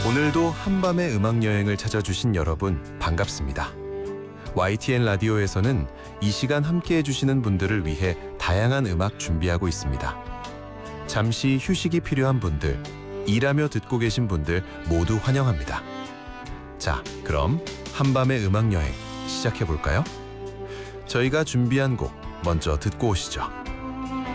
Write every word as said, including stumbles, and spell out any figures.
오늘도 한밤의 음악여행을 찾아주신 여러분 반갑습니다. 와이티엔 라디오에서는 이 시간 함께해 주시는 분들을 위해 다양한 음악 준비하고 있습니다. 잠시 휴식이 필요한 분들, 일하며 듣고 계신 분들 모두 환영합니다. 자, 그럼 한밤의 음악여행 시작해 볼까요? 저희가 준비한 곡 먼저 듣고 오시죠.